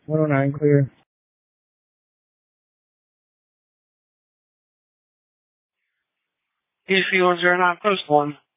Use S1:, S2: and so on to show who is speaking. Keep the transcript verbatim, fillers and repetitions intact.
S1: one oh nine, clear.
S2: East Field zero nine, post one.